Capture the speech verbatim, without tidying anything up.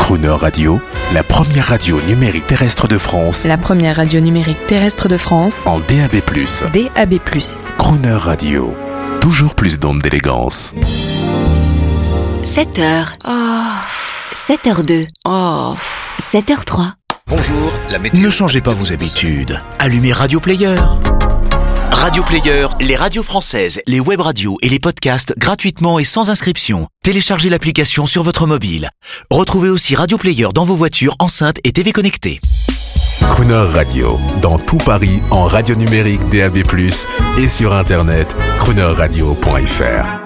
Crooner Radio, la première radio numérique terrestre de France. La première radio numérique terrestre de France. En D A B plus. D A B plus. Crooner Radio. Toujours plus d'ondes d'élégance. sept heures. Oh. sept heures deux. Oh. sept heures trois. Bonjour, la météo. Ne changez pas vos habitudes. Allumez Radio Player. Radio Player, les radios françaises, les web radios et les podcasts gratuitement et sans inscription. Téléchargez l'application sur votre mobile. Retrouvez aussi Radio Player dans vos voitures, enceintes et T V connectées. Crooner Radio, dans tout Paris, en radio numérique D A B plus, et sur internet crooner radio point f r.